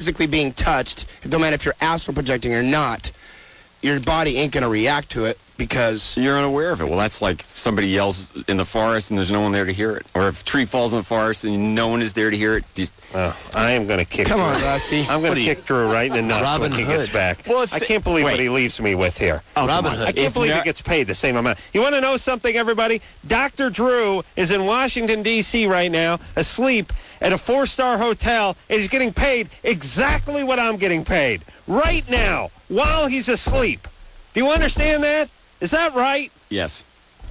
physically being touched, it don't matter if you're astral projecting or not, your body ain't going to react to it because you're unaware of it. Well, that's like if somebody yells in the forest and there's no one there to hear it. Or if a tree falls in the forest and no one is there to hear it. I am going to kick Come Drew. on, Rusty. I'm going to kick Drew right in the nuts Robin when he Hood. gets back. Well, I can't believe what he leaves me with here. Robin Hood. I can't believe he gets paid the same amount. You want to know something, everybody? Dr. Drew is in Washington, D.C. right now, asleep at a 4-star hotel, and he's getting paid exactly what I'm getting paid right now while he's asleep. Do you understand that? Is that right? Yes.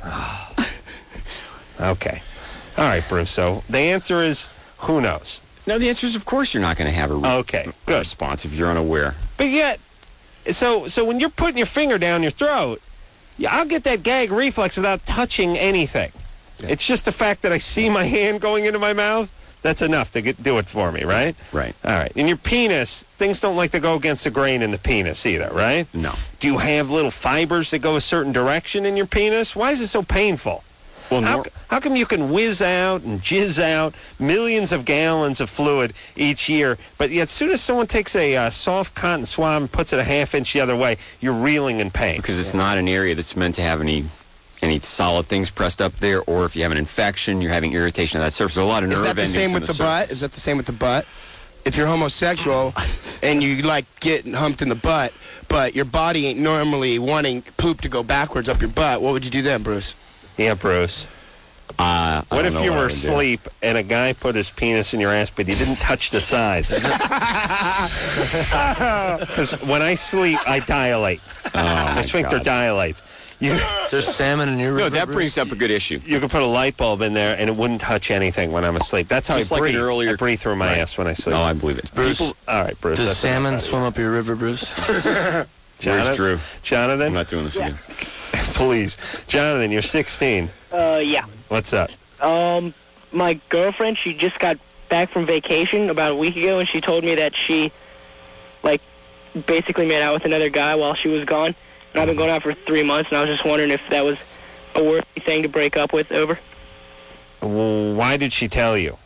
Okay. All right, Bruce. So the answer is who knows? No, the answer is of course you're not going to have a good response if you're unaware. But yet, so when you're putting your finger down your throat, I'll get that gag reflex without touching anything. Yeah. It's just the fact that I see my hand going into my mouth. That's enough to do it for me, right? Right. All right. In your penis, things don't like to go against the grain in the penis either, right? No. Do you have little fibers that go a certain direction in your penis? Why is it so painful? Well, how come you can whiz out and jizz out millions of gallons of fluid each year, but yet as soon as someone takes a soft cotton swab and puts it a half-inch the other way, you're reeling in pain? Because it's not an area that's meant to have any solid things pressed up there, or if you have an infection, you're having irritation of that surface. There's a lot of nerve endings. Is that the same with the butt? Is that the same with the butt? If you're homosexual and you get humped in the butt, but your body ain't normally wanting poop to go backwards up your butt, what would you do then, Bruce? Yeah, Bruce. What if you were asleep and a guy put his penis in your ass, but he didn't touch the sides? Because when I sleep, I dilate. My sphincter dilates. Is there salmon in your river? No, that brings up a good issue. You could put a light bulb in there, and it wouldn't touch anything when I'm asleep. That's how Just I like breathe. an earlier- I breathe through my ass when I sleep. No, I believe it. Bruce, All right, Bruce. does that's salmon enough. swim up your river, Bruce? Where's Drew? I'm Jonathan? not doing this again. Please. Jonathan, you're 16. Yeah. What's up? My girlfriend, she just got back from vacation about a week ago, and she told me that she, basically made out with another guy while she was gone. And I've been going out for 3 months, and I was just wondering if that was a worthy thing to break up with over. Why did she tell you?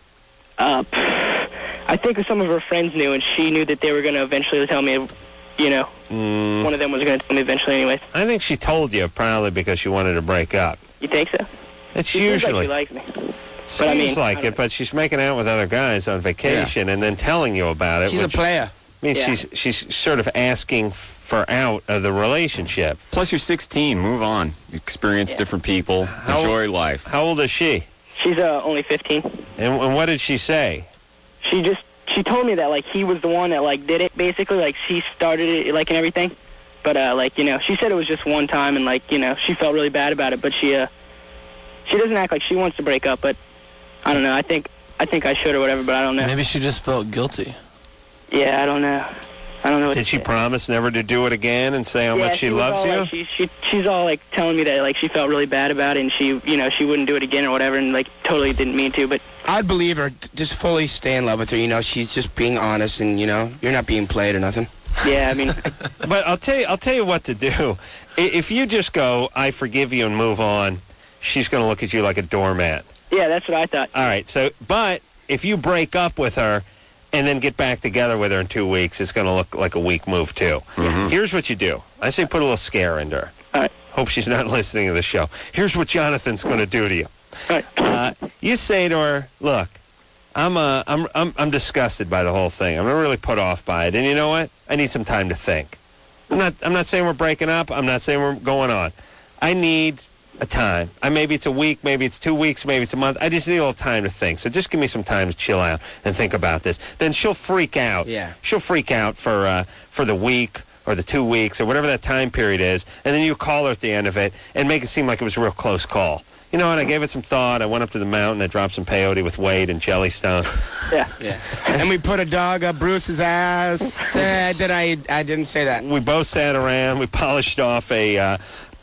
I think some of her friends knew, and she knew that they were going to eventually tell me, one of them was going to tell me eventually anyways. I think she told you probably because she wanted to break up. You think so? It's She seems usually. like she likes me. Seems like it, but she's making out with other guys on vacation and then telling you about it. She's a player. I mean, she's sort of asking for out of the relationship. Plus, you're 16. Move on. Experience different people. Enjoy life. How old is she? She's only 15. And what did she say? She told me that, he was the one that, did it, basically. She started it, and everything. But, she said it was just one time, and, she felt really bad about it. But she doesn't act like she wants to break up, but I don't know. I think I should or whatever, but I don't know. Maybe she just felt guilty. Yeah, I don't know. I don't know what Did she promise never to do it again and say how much she loves you? She's all telling me that she felt really bad about it, and she wouldn't do it again or whatever, and totally didn't mean to. But I'd believe her. Just fully stay in love with her. She's just being honest, and you're not being played or nothing. Yeah, I mean. But I'll tell you what to do. If you just go, I forgive you and move on, she's going to look at you like a doormat. Yeah, that's what I thought. All right. But if you break up with her and then get back together with her in 2 weeks, it's going to look like a weak move, too. Mm-hmm. Here's what you do. I say put a little scare into her. All right. Hope she's not listening to the show. Here's what Jonathan's going to do to you. All right. You say to her, look, I'm disgusted by the whole thing. I'm really put off by it. And you know what? I need some time to think. I'm not saying we're breaking up. I'm not saying we're going on. I need a time. Maybe it's a week, maybe it's 2 weeks, maybe it's a month. I just need a little time to think. So just give me some time to chill out and think about this. Then she'll freak out. Yeah. She'll freak out for the week or the 2 weeks or whatever that time period is. And then you call her at the end of it and make it seem like it was a real close call. You know what? I gave it some thought. I went up to the mountain. I dropped some peyote with Wade and Jellystone. Yeah. And we put a dog up Bruce's ass. I didn't say that. We both sat around. We polished off a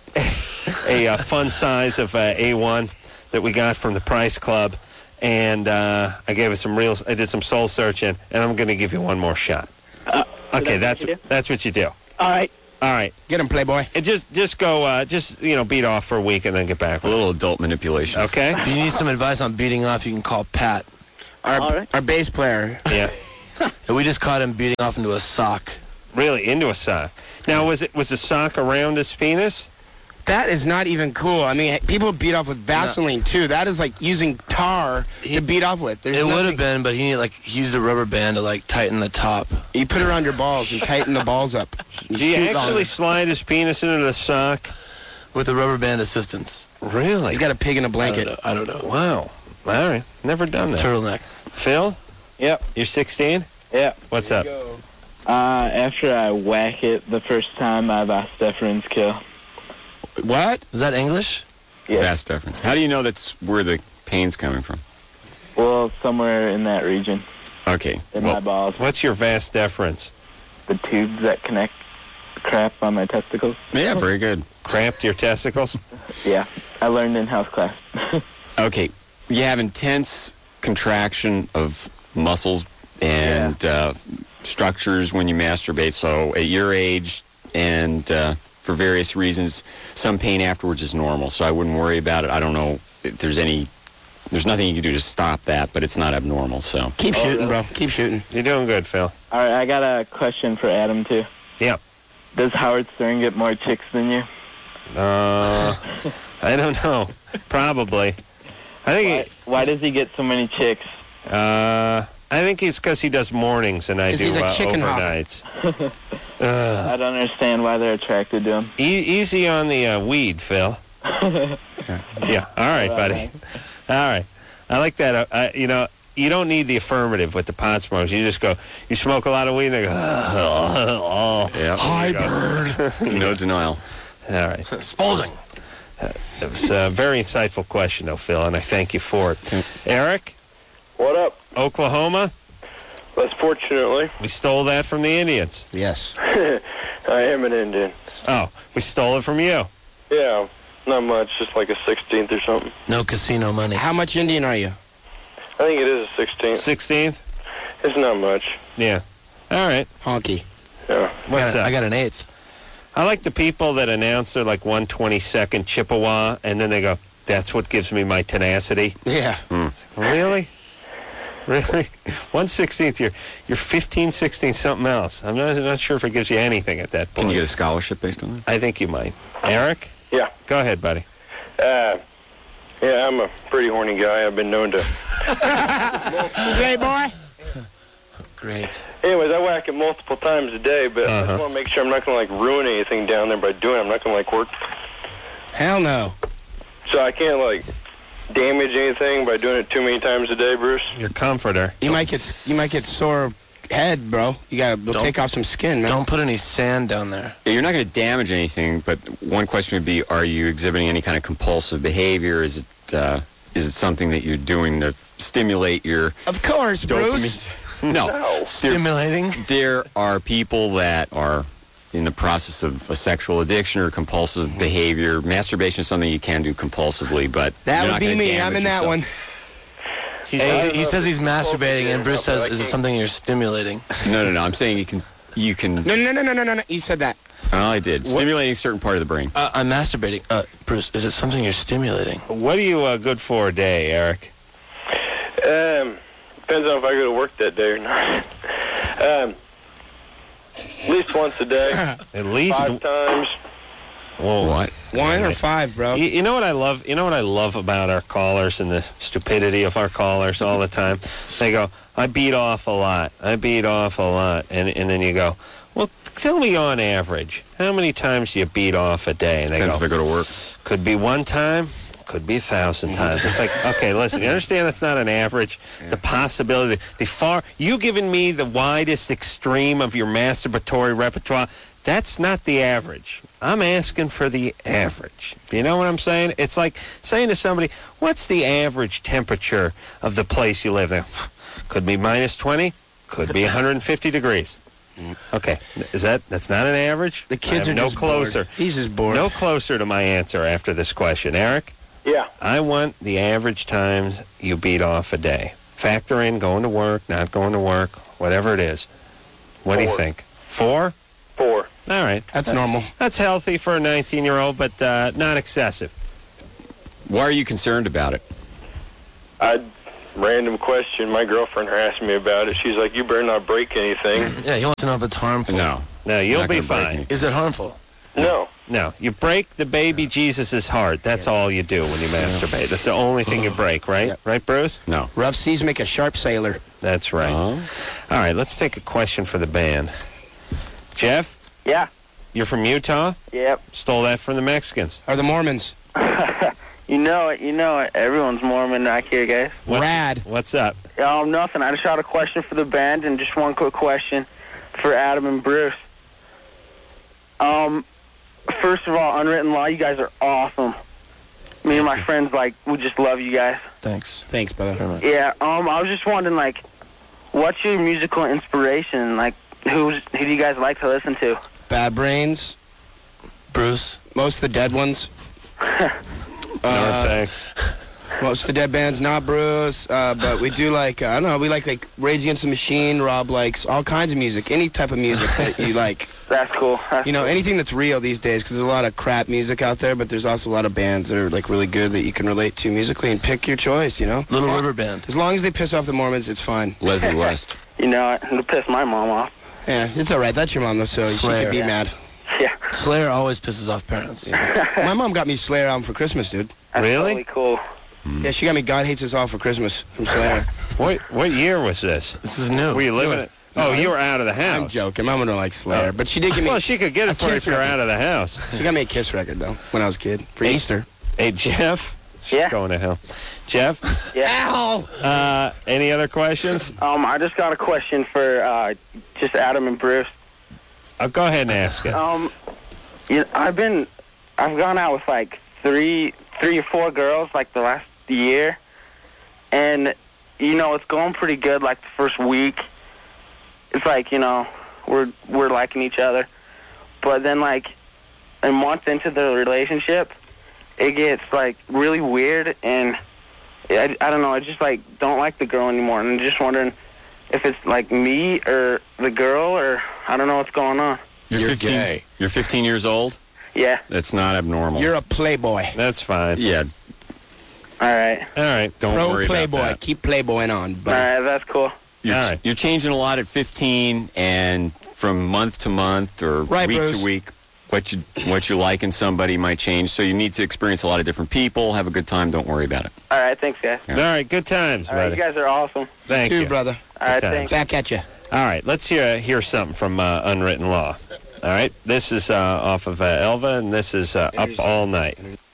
fun size of A1 that we got from the Price Club, and I gave it I did some soul searching, and I'm going to give you one more shot. Okay, that's what you do. All right. All right. Get him, Playboy. And just go, beat off for a week and then get back. A little adult manipulation. Okay? If you need some advice on beating off, you can call Pat. Our bass player. Yeah. And we just caught him beating off into a sock. Really, into a sock. Now, was the sock around his penis? That is not even cool. I mean, people beat off with Vaseline, too. That is like using tar to beat off with. There's It would nothing- have been, but he used a rubber band to tighten the top. You put it around your balls and tighten the balls up. Do you shoot on actually it. slide his penis into the sock? With a rubber band assistance. Really? He's got a pig in a blanket. I don't know. Wow. All right. Never done that. Turtleneck. Phil? Yep. You're 16? Yeah. What's up? After I whack it the first time, I vas deferens kill. What? Is that English? Yeah. Vast difference. How do you know that's where the pain's coming from? Well, somewhere in that region, Okay. in my Well, balls. What's your vas deferens? The tubes that connect crap on my testicles. yeah, very good. Cramped your testicles? Yeah. I learned in house class. Okay. You have intense contraction of muscles and structures when you masturbate. So at your age and for various reasons, some pain afterwards is normal. So I wouldn't worry about it. I don't know if there's nothing you can do to stop that, but it's not abnormal. So Keep shooting, bro. Keep shooting. You're doing good, Phil. All right, I got a question for Adam, too. Yeah. Does Howard Stern get more chicks than you? I don't know. Probably. I think Why does he get so many chicks? I think it's because he does mornings and I 'Cause do he's a chicken hawk. overnights. I don't understand why they're attracted to him. Easy on the weed, Phil. Yeah. All right, buddy. All right. I like that. You don't need the affirmative with the pot smokers. You just go, you smoke a lot of weed, and they go, yeah. Hi, bird. No denial. all right. Spalding. It was a very insightful question, though, Phil, and I thank you for it. Eric, What up? Oklahoma, Less fortunately, we stole that from the Indians. Yes. I am an Indian. Oh, we stole it from you. Yeah, not much, just like a 16th or something. No casino money. How much Indian are you? I think it is a 16th. 16th? It's not much. Yeah. All right. Honky. Yeah. What's up? I got an eighth. I like the people that announce they're like 1/22nd Chippewa, and then they go, that's what gives me my tenacity. Yeah. Really? Really? 1/16th, you're 15, 16, something else. I'm not sure if it gives you anything at that point. Can you get a scholarship based on that? I think you might. Eric? Yeah. Go ahead, buddy. Yeah, I'm a pretty horny guy. I've been known to. Hey, boy. Great. Anyways, I whack it multiple times a day, but I just want to make sure I'm not going to, ruin anything down there by doing it. I'm not going to, work. Hell no. So I can't, damage anything by doing it too many times a day, Bruce? Your comforter. You might get sore head, bro. We'll take off some skin, man. Don't put any sand down there. Yeah, you're not going to damage anything, but one question would be, are you exhibiting any kind of compulsive behavior? Is it something that you're doing to stimulate your Of course, Bruce. dopamine? No. Stimulating. There are people that are in the process of a sexual addiction or compulsive behavior. Masturbation is something you can do compulsively, but That you're would not be gonna me. damage I'm in that yourself. one. He says he's masturbating, and Bruce says, is it something you're stimulating? No. I'm saying you can. No. You said that. Oh, I did. Stimulating a certain part of the brain. I'm masturbating. Bruce, is it something you're stimulating? What are you good for a day, Eric? Depends on if I go to work that day or not. At least once a day. At least 5 times. Whoa. What? 1 or 5, bro. You know what I love? You know what I love about our callers and the stupidity of our callers all the time? They go, I beat off a lot. And then you go, well, tell me on average, how many times do you beat off a day? And they Depends go, if I go to work. could be 1 time, could be 1,000 times. It's like, okay, listen, you understand that's not an average? The possibility, you giving me the widest extreme of your masturbatory repertoire, that's not the average. I'm asking for the average. You know what I'm saying? It's like saying to somebody, what's the average temperature of the place you live in? Could be minus 20, could be 150 degrees. Okay, that's not an average? The kids I are am no just closer. bored. He's just bored. No closer to my answer after this question. Eric? Yeah. I want the average times you beat off a day. Factor in going to work, not going to work, whatever it is. What do you 4. think? 4? 4. All right. That's normal. That's healthy for a 19-year-old, but not excessive. Why are you concerned about it? I'd random question. My girlfriend asked me about it. She's like, you better not break anything. Yeah, he wants to know if it's harmful. No. No, you'll Not be gonna break fine. me. Is it harmful? No. No, you break the baby Jesus' heart. That's all you do when you masturbate. That's the only thing you break, right? Yep. Right, Bruce? No. Rough seas make a sharp sailor. That's right. Oh. All right, let's take a question for the band. Jeff, Yeah. you're from Utah? Yep. Stole that from the Mexicans. Or the Mormons. You know it. Everyone's Mormon back here, guys. Rad. What's up? Nothing. I just had a question for the band and just one quick question for Adam and Bruce. First of all, Unwritten Law, you guys are awesome. Me and my friends, we just love you guys. Thanks. Thanks, brother. Very much. Yeah, I was just wondering, what's your musical inspiration? Who do you guys like to listen to? Bad Brains. Bruce. Most of the dead ones. Thanks. Most of the dead bands, not Bruce. But we do I don't know, we like Rage Against the Machine. Rob likes all kinds of music. Any type of music that you like. That's cool. Anything that's real these days, because there's a lot of crap music out there, but there's also a lot of bands that are really good that you can relate to musically, and pick your choice, Little River Band. As long as they piss off the Mormons, it's fine. Leslie West. It'll piss my mom off. Yeah, it's all right. That's your mom, though, so she Slayer. could be mad. Yeah. Slayer always pisses off parents. My mom got me Slayer album for Christmas, dude. That's Really? Totally cool. Yeah, she got me God Hates Us All for Christmas from Slayer. What year was this? This is new. Were you living it? Oh, you were out of the house. I'm joking. Mama don't like Slayer, but she did give me. Well, she could get it for you Kiss if you're record. out of the house. She got me a Kiss record though when I was a kid for Easter. Hey, Jeff. She's Yeah? going to hell. Jeff, Yeah. any other questions? I just got a question for just Adam and Bruce. Go ahead and ask it. I've gone out with three or four girls the last year, and it's going pretty good. The first week, it's we're liking each other, but then a month into the relationship, it gets really weird, and I don't know. I just don't like the girl anymore, and I'm just wondering if it's me or the girl, or I don't know what's going on. You're 15, gay. You're 15 years old? Yeah. That's not abnormal. You're a playboy. That's fine. Yeah, All right. All right. don't Pro worry playboy. about that. Keep playboying on. All But right. That's cool. You're, All right. you're changing a lot at 15, and from month to month or Right, week Bruce. to week, what you like in somebody might change. So you need to experience a lot of different people, have a good time. Don't worry about it. All right. Thanks, guys. All right. Good times, All right. buddy. You guys are awesome. Thank too, you. brother. All right. times. Thanks. Back at you. All right. Let's hear something from Unwritten Law. All right. This is off of Elva, and this is Up All Night.